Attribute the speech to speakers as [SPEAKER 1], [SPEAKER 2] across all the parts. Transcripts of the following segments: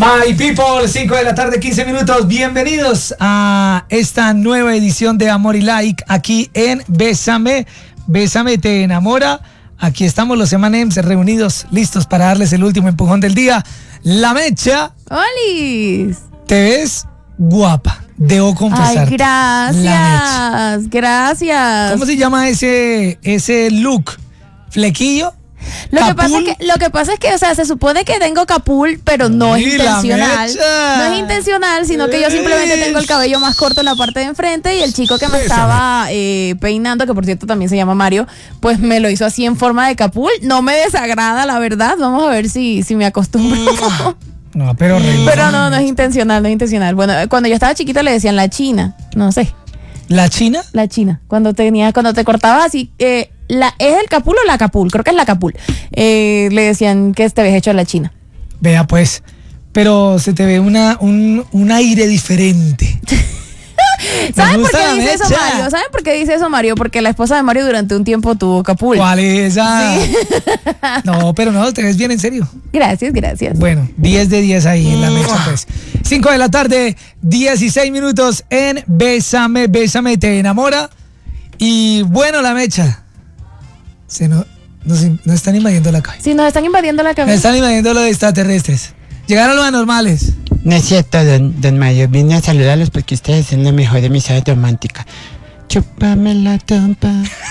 [SPEAKER 1] My people, 5 de la tarde, 15 minutos. Bienvenidos a esta nueva edición de Amor y Like aquí en Bésame. Bésame te enamora. Aquí estamos los M&M's reunidos, listos para darles el último empujón del día. La Mecha.
[SPEAKER 2] ¡Olis!
[SPEAKER 1] Te ves guapa, debo confesar.
[SPEAKER 2] Ay, gracias. Gracias.
[SPEAKER 1] ¿Cómo se llama ese look? ¿Flequillo?
[SPEAKER 2] Lo que pasa es que, o sea, se supone que tengo capul, pero no es intencional. No es intencional, sino que yo simplemente tengo el cabello más corto en la parte de enfrente y el chico que me estaba peinando, que por cierto también se llama Mario, pues me lo hizo así en forma de capul. No me desagrada, la verdad. Vamos a ver si me acostumbro.
[SPEAKER 1] No, pero
[SPEAKER 2] no es intencional, no es intencional. Bueno, cuando yo estaba chiquita le decían la china, no sé.
[SPEAKER 1] ¿La china?
[SPEAKER 2] La china. Cuando te cortabas así, ¿es el capul o la capul? Creo que es la capul. Le decían que te ves hecho la china.
[SPEAKER 1] Vea pues, pero se te ve un aire diferente.
[SPEAKER 2] ¿Saben por qué dice eso Mario? ¿Saben por qué dice eso Mario? Porque la esposa de Mario durante un tiempo tuvo capul.
[SPEAKER 1] ¿Cuál es esa? Sí. No, pero no, te ves bien en serio.
[SPEAKER 2] Gracias.
[SPEAKER 1] Bueno, 10 de 10 ahí en la Mecha, pues. 5 de la tarde, 16 minutos en Bésame, Bésame te enamora. Y bueno, la Mecha. Nos están invadiendo la cabeza.
[SPEAKER 2] Sí, nos están invadiendo la cabeza.
[SPEAKER 1] Nos están invadiendo los extraterrestres. Llegaron los anormales.
[SPEAKER 3] No es cierto, don Mario. Vine a saludarlos porque ustedes son la mejor amistad romántica. Chúpame la trompa.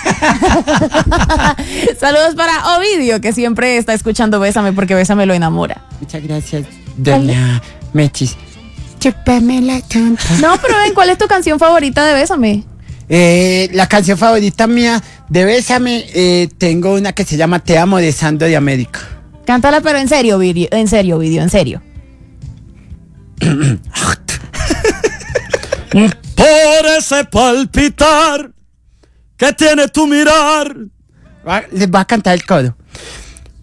[SPEAKER 2] Saludos para Ovidio, que siempre está escuchando Bésame porque Bésame lo enamora.
[SPEAKER 3] Muchas gracias, doña Mechis. Chúpame la trompa.
[SPEAKER 2] No, pero ven, ¿cuál es tu canción favorita de Bésame?
[SPEAKER 3] La canción favorita mía de Bésame, tengo una que se llama Te amo de Sandro de América.
[SPEAKER 2] Cántala, pero en serio, Ovidio, en serio.
[SPEAKER 4] Por ese palpitar que tiene tu mirar.
[SPEAKER 3] Les voy a cantar el coro.